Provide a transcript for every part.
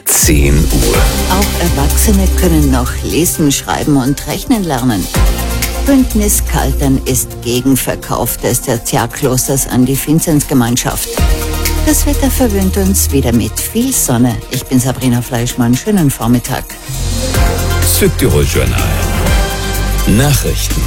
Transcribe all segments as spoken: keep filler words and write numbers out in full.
zehn Uhr. Auch Erwachsene können noch lesen, schreiben und rechnen lernen. Bündnis Kaltern ist gegen Verkauf des Tertiarklosters an die Vinzenzgemeinschaft. Das Wetter verwöhnt uns wieder mit viel Sonne. Ich bin Sabrina Fleischmann. Schönen Vormittag. Südtirol Journal. Nachrichten.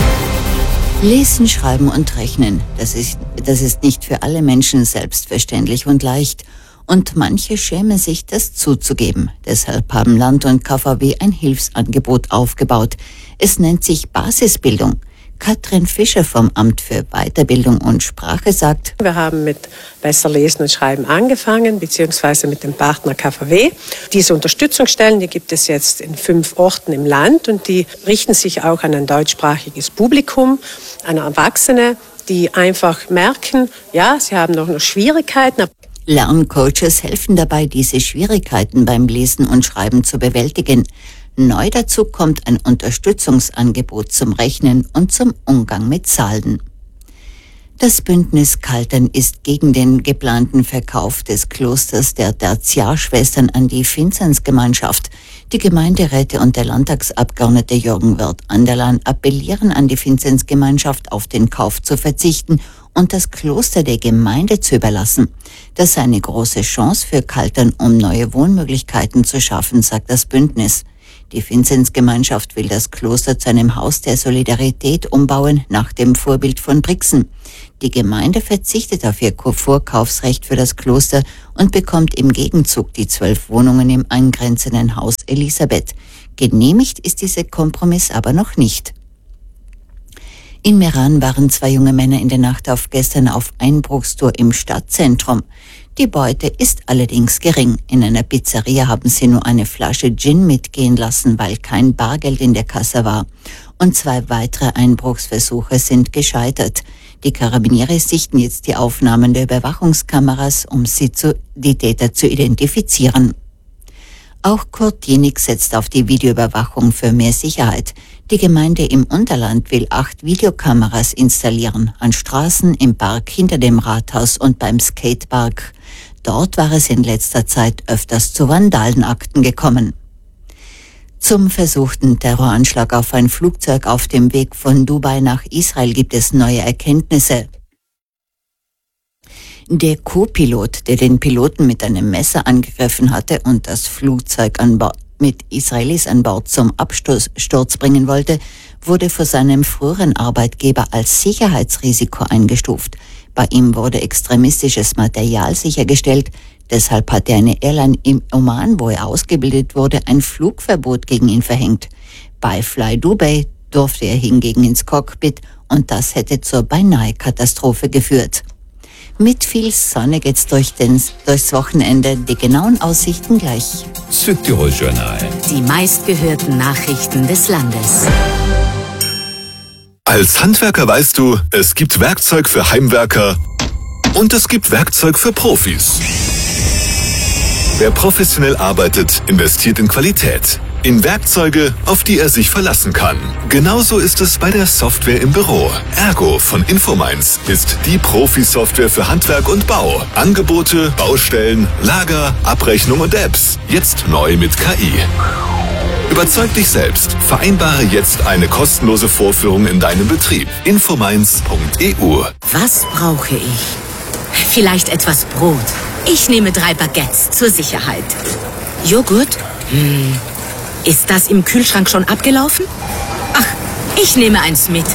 Lesen, schreiben und rechnen. Das ist, das ist nicht für alle Menschen selbstverständlich und leicht. Und manche schämen sich, das zuzugeben. Deshalb haben Land und K V W ein Hilfsangebot aufgebaut. Es nennt sich Basisbildung. Katrin Fischer vom Amt für Weiterbildung und Sprache sagt: Wir haben mit Besser Lesen und Schreiben angefangen, beziehungsweise mit dem Partner K V W. Diese Unterstützungsstellen, die gibt es jetzt in fünf Orten im Land und die richten sich auch an ein deutschsprachiges Publikum, an Erwachsene, die einfach merken, ja, sie haben noch, noch Schwierigkeiten. Lerncoaches helfen dabei, diese Schwierigkeiten beim Lesen und Schreiben zu bewältigen. Neu dazu kommt ein Unterstützungsangebot zum Rechnen und zum Umgang mit Zahlen. Das Bündnis Kaltern ist gegen den geplanten Verkauf des Klosters der Tertiarschwestern an die Vinzenzgemeinschaft. Die Gemeinderäte und der Landtagsabgeordnete Jürgen Wirth-Anderlan appellieren an die Vinzenzgemeinschaft, auf den Kauf zu verzichten und das Kloster der Gemeinde zu überlassen. Das sei eine große Chance für Kaltern, um neue Wohnmöglichkeiten zu schaffen, sagt das Bündnis. Die Vinzenzgemeinschaft will das Kloster zu einem Haus der Solidarität umbauen, nach dem Vorbild von Brixen. Die Gemeinde verzichtet auf ihr Vorkaufsrecht für das Kloster und bekommt im Gegenzug die zwölf Wohnungen im angrenzenden Haus Elisabeth. Genehmigt ist dieser Kompromiss aber noch nicht. In Meran waren zwei junge Männer in der Nacht auf gestern auf Einbruchstour im Stadtzentrum. Die Beute ist allerdings gering. In einer Pizzeria haben sie nur eine Flasche Gin mitgehen lassen, weil kein Bargeld in der Kasse war. Und zwei weitere Einbruchsversuche sind gescheitert. Die Karabiniere sichten jetzt die Aufnahmen der Überwachungskameras, um sie zu, die Täter zu identifizieren. Auch Kurt Jenig setzt auf die Videoüberwachung für mehr Sicherheit. Die Gemeinde im Unterland will acht Videokameras installieren, an Straßen, im Park, hinter dem Rathaus und beim Skatepark. Dort war es in letzter Zeit öfters zu Vandalenakten gekommen. Zum versuchten Terroranschlag auf ein Flugzeug auf dem Weg von Dubai nach Israel gibt es neue Erkenntnisse. Der Co-Pilot, der den Piloten mit einem Messer angegriffen hatte und das Flugzeug an Bord mit Israelis an Bord zum Absturz bringen wollte, wurde vor seinem früheren Arbeitgeber als Sicherheitsrisiko eingestuft. Bei ihm wurde extremistisches Material sichergestellt. Deshalb hatte eine Airline im Oman, wo er ausgebildet wurde, ein Flugverbot gegen ihn verhängt. Bei Fly Dubai durfte er hingegen ins Cockpit und das hätte zur Beinahe-Katastrophe geführt. Mit viel Sonne geht's durch den, durchs Wochenende. Die genauen Aussichten gleich. Südtirol Journal. Die meistgehörten Nachrichten des Landes. Als Handwerker weißt du, es gibt Werkzeug für Heimwerker und es gibt Werkzeug für Profis. Wer professionell arbeitet, investiert in Qualität. In Werkzeuge, auf die er sich verlassen kann. Genauso ist es bei der Software im Büro. Ergo von Infominds ist die Profi-Software für Handwerk und Bau. Angebote, Baustellen, Lager, Abrechnung und Apps. Jetzt neu mit K I. Überzeug dich selbst. Vereinbare jetzt eine kostenlose Vorführung in deinem Betrieb. infominds punkt e u. Was brauche ich? Vielleicht etwas Brot. Ich nehme drei Baguettes zur Sicherheit. Joghurt? Hm. Ist das im Kühlschrank schon abgelaufen? Ach, ich nehme eins mit.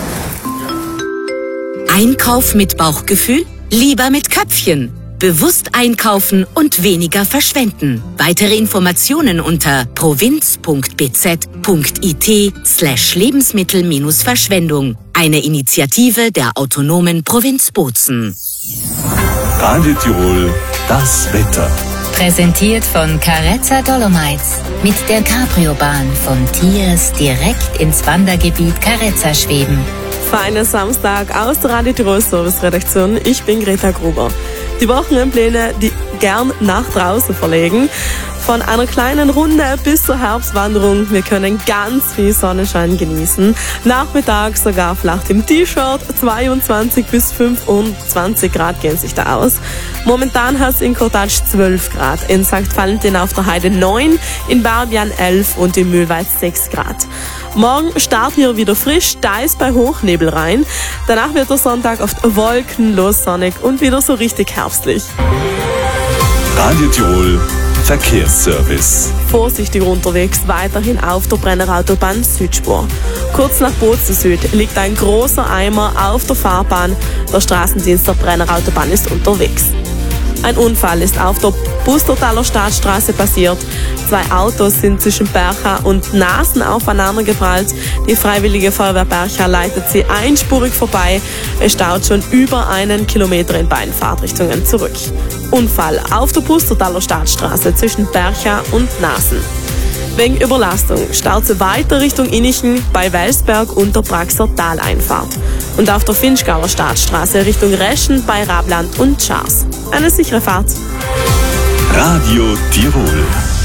Einkauf mit Bauchgefühl? Lieber mit Köpfchen. Bewusst einkaufen und weniger verschwenden. Weitere Informationen unter provinz punkt b z punkt i t slash Lebensmittel minus Verschwendung. Eine Initiative der autonomen Provinz Bozen. Radio Tirol, das Wetter. Präsentiert von Carezza Dolomites. Mit der Cabrio-Bahn von Tiers direkt ins Wandergebiet Carezza schweben. Feiner Samstag aus der Radio Tirol Service Redaktion. Ich bin Greta Gruber. die Wochenendpläne, die gern nach draußen verlegen. Von einer kleinen Runde bis zur Herbstwanderung. Wir können ganz viel Sonnenschein genießen. Nachmittags sogar vielleicht im T-Shirt. zweiundzwanzig bis fünfundzwanzig Grad gehen sich da aus. Momentan hat es in Kortatsch zwölf Grad, in Sankt Valentin auf der Heide neun, in Barbian elf und in Mühlweiz sechs Grad. Morgen starten wir wieder frisch, da ist bei Hochnebel rein. Danach wird der Sonntag oft wolkenlos sonnig und wieder so richtig herbstlich. Radio Tirol Verkehrsservice. Vorsichtig unterwegs, weiterhin auf der Brennerautobahn Südspur. Kurz nach Bozen Süd liegt ein großer Eimer auf der Fahrbahn. Der Straßendienst der Brennerautobahn ist unterwegs. Ein Unfall ist auf der Bustertaler Staatsstraße passiert. Zwei Autos sind zwischen Bercha und Nasen aufeinander geprallt. Die Freiwillige Feuerwehr Bercha leitet sie einspurig vorbei. Es staut schon über einen Kilometer in beiden Fahrtrichtungen zurück. Unfall auf der Bustertaler Staatsstraße zwischen Bercha und Nasen. Wegen Überlastung staut sie weiter Richtung Innichen bei Welsberg und der Praxer Taleinfahrt. Und auf der Finchgauer Staatsstraße Richtung Reschen bei Rabland und Schaars. Eine sichere Fahrt. Radio Tirol.